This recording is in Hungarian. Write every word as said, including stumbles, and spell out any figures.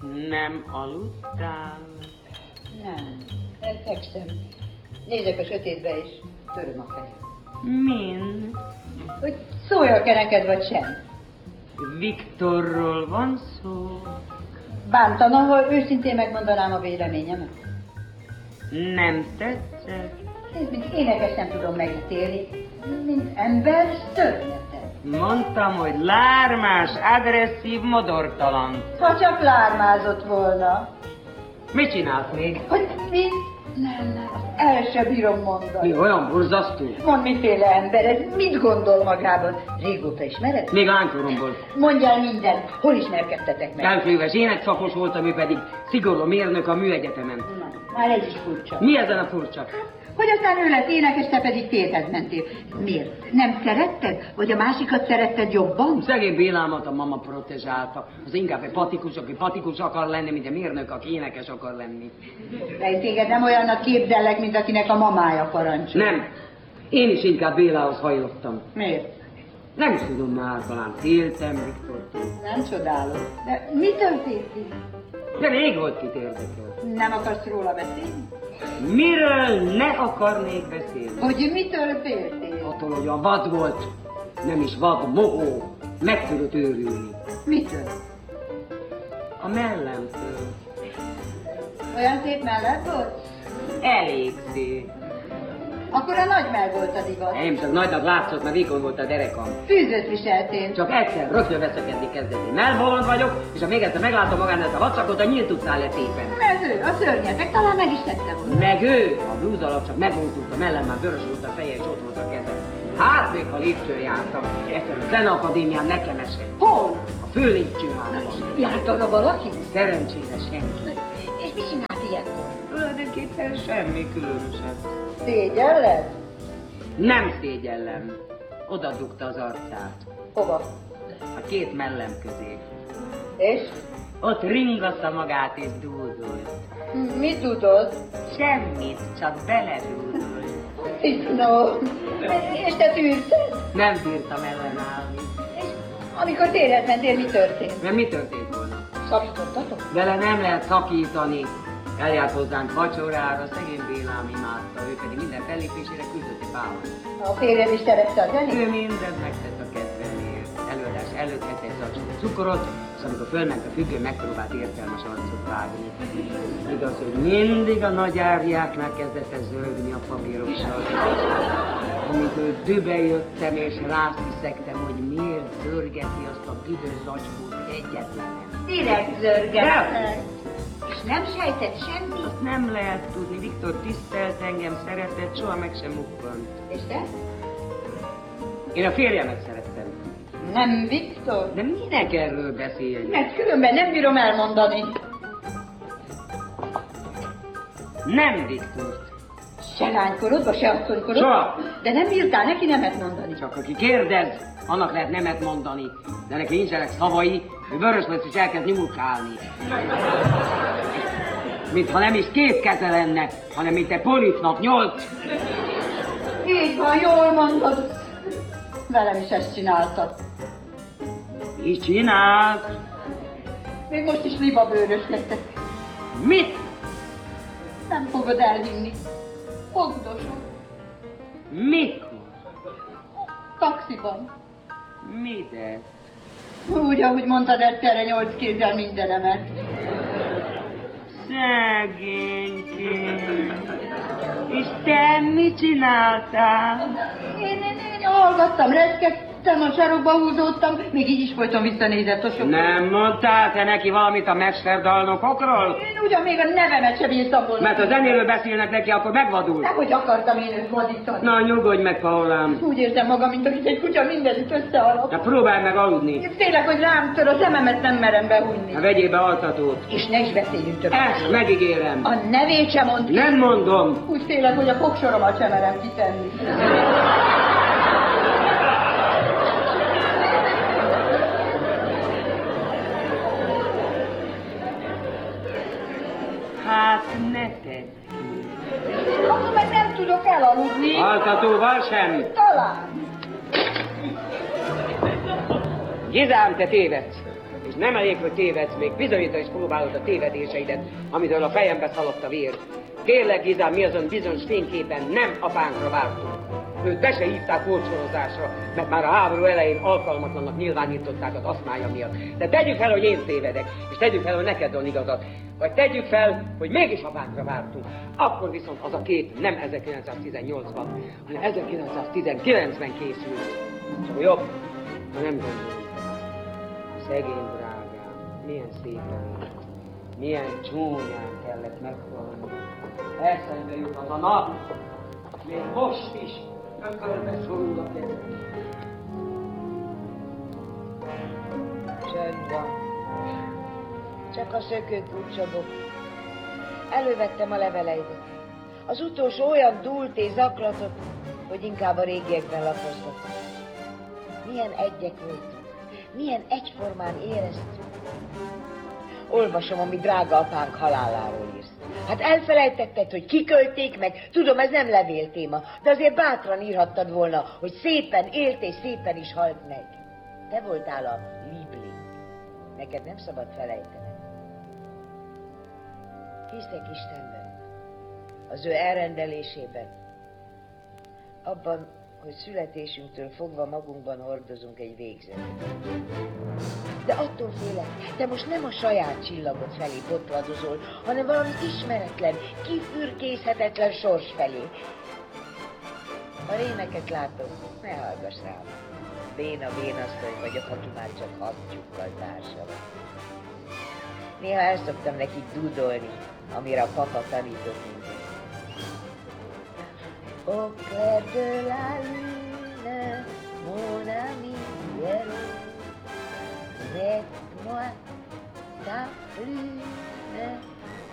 Nem aludtál? Nem, elfekszem. Nézek a sötétbe és töröm a fejem. Min? Hogy szóljak -e neked vagy sem? Viktorról van szó? Bántana, ha őszintén megmondanám a véleményemet? Nem tetszett? Nézd, mint énekes nem tudom megítélni, mint ember szörnyetek. Mondtam, hogy lármás, agresszív, modortalan. Ha csak lármázott volna. Mit csinálsz még? Hogy mi? Nem, nem, azt el sem bírom mondani. Mi olyan borzasztó? Mond, miféle ember ez, mit gondol magában? Régóta ismered? Még lánykoromból. Mondj el mindent, hol ismerkedtetek meg? Elfőves énekszakos voltam, ő pedig szigorú mérnök a műegyetemen. Na, már ez is furcsa. Mi ezen a furcsa? Hogy aztán ő lett énekes, te pedig férhez mentél. Miért? Nem szeretted? Vagy a másikat szeretted jobban? Szegény Bélámat a mama protezsálta. Az inkább egy patikus, aki patikus akar lenni, mint a mérnök, aki énekes akar lenni. De én téged nem olyannak képzellek, mint akinek a mamája parancsol. Nem. Én is inkább Bélához hajlottam. Miért? Nem is tudom már, talán féltem Viktortól. Nem csodálom. De mi történt itt? De rég volt, kit érdekel. Nem akarsz róla beszélni? Miről ne akarnék beszélni? Hogy mitől féltél? Attól, hogy a vad volt, nem is vad, mohó, meg tudott őrülni. Mitől? A mellemtől. Olyan szép mellett volt? Elég szép. Akkor a nagy mell volt a divat. Nem csak nagynak látszott, mert vékony volt a derekam. Fűzőt viseltél. Csak egyszer rögtön veszekedni kezdett. Én melbolond vagyok, és ha még egyszer meglátom magán ezt a vacakot, a nyílt utcán letépen. Ez ő, a szörnyetek, talán meg is tette volna. Meg ő, a blúz alatt csak megmondtuk, a mellem már vörös volt a feje, és ott volt a keze. Hát még ha lépcsőn jártam, és egyszer a Zeneakadémián nekem esett. Hol? A fő lépcsőházban. Járt arra valaki? Szerencsére senki. És mit csinált ilyenkor? Tulajdonképpen semmi különösebb. Szégyelled? Nem szégyellem. Oda dugta az arcát. Hova? A két mellem közé. És? Ott ringatta magát és dúdolt. Mit tudod? Semmit, csak beledúdolt. No, és te tűrted? Nem bírtam ellenállni. És amikor térhez mentél, mi történt? Mert mi történt volna? Szakítottatok? Vele nem lehet szakítani. Eljárt hozzánk vacsorára, szegény Bélám imádta, ő pedig minden fellépésére küldött egy bálon. A férjed is szerette a zenét? Ő mindent megtett a kedvéért. Előadás előtt ette egy zacsó cukorot, és amikor fölment a függő, megpróbált értelmes arcot vágni. Igaz, hogy mindig a nagy árjáknál kezdett el zörögni a papírossal. Amikor dübe jöttem, és rásziszegtem, hogy miért zörgeti azt a büdös zacskót egyetlenem. Direkt zörgettek. És nem sejtett semmit? Azt nem lehet tudni. Viktor tisztelt engem, szeretett, soha meg sem mukkant. És te? Én a férjemet szerettem. Nem Viktor? De minek erről beszélni? Mert különben nem bírom elmondani. Nem Viktort. Se lánykorodba, se asszonykorodba? Soha. De nem bírtál neki nemet mondani? Csak aki kérdez, annak lehet nemet mondani. De neki nincsenek szavai, ő vörös lesz és elkezd nyúlkálni. Mintha nem is két keze lenne, hanem mint egy polipnak nyolc. Így van, jól mondod. Velem is ezt csináltad. Így csinált. Még most is libabőröskedtek. Mit? Nem fogod elhinni. Fogdosok. Mikor? Taxiban. Mi de? Úgy, ahogy mondtad, egyszerre nyolc kézzel mindenemet. Szegénykém. És te mit csináltál? Én, én, én hallgattam, reszkedtem, a sarokba húzódtam, még így is folyton visszanézett a sok. Nem mondtál te neki valamit a mesterdalnokokról? Én ugyan még a nevemet sem bírtam volna. Mert ha zenéről beszélnek neki, akkor megvadul. Nehogy akartam én őt vadítani. Na, nyugodj meg, Paulám. Úgy érzem magam, mint akit egy kutya mindenütt összealap. Na, próbálj meg aludni. Én félek, hogy rám tör, a szememet nem merem behújni. Na, vegyél be altatót. És ne is beszéljünk többet. Ezt megígérem. A nevét sem mond ki. Nem mondom. Úgy félek, hogy a fogsoromat sem merem kitenni. Hát ne tedd ki. Akkor meg nem tudok elaludni. Altatóval sem. Talán. Gizám, te tévedsz. És nem elég, hogy tévedsz, még bizonyítani is próbálod a tévedéseidet, amitől a fejembe szaladt a vér. Kérlek, Gizám, mi azon bizonyos fényképen nem apánkra vártunk. Őt be se hívták kócsorozásra, mert már a háború elején alkalmatlannak nyilvánították az aszmája miatt. De tegyük fel, hogy én tévedek, és tegyük fel, hogy neked van igazad. Vagy tegyük fel, hogy mégis apánkra vártunk. Akkor viszont az a kép nem ezerkilencszáztizennyolcban, hanem ezerkilencszáztizenkilencben készült. Csak jobb, ha nem gondoljuk. Szegény drágám, milyen szépen, milyen csúnyán kellett meghalni. Eszembe jut az a nap, még most is ökölbe szorul a kezed. Csönd van. Csak a szökőkút csobog. Elővettem a leveleidet. Az utolsó olyan dúlt és zaklatott, hogy inkább a régiekben lapoztak. Milyen egyek voltunk. Milyen egyformán éreztünk. Olvasom, ami drága apánk haláláról írsz. Hát elfelejtetted, hogy kikölték meg. Tudom, ez nem levéltéma, de azért bátran írhattad volna, hogy szépen élt és szépen is halt meg. Te voltál a Liebling. Neked nem szabad felejtened. Hiszek Istenben, az ő elrendelésében, abban, hogy születésünktől fogva magunkban hordozunk egy végzetet. De attól félek, te most nem a saját csillagod felé botladozol, hanem valami ismeretlen, kifürkészhetetlen sors felé. A rémeket látom, ne hallgass rám. Béna bénasszony vagyok, aki már csak hattyúkkal társam. Néha el szoktam nekik dúdolni, amire a papa tanított minket. Au clair de la lune, mon ami yellow, mets-moi ta plume,